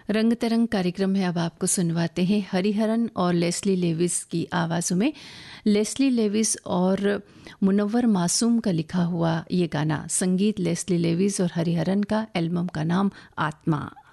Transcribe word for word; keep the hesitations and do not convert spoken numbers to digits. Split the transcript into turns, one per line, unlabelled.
रंग तरंग कार्यक्रम में अब आपको सुनवाते हैं हरिहरन और लेस्ली लेविस की आवाज़ों में लेस्ली लेविस और मुनव्वर मासूम का लिखा हुआ ये गाना। संगीत लेस्ली लेविस और हरिहरन का, एल्बम का नाम आत्मा।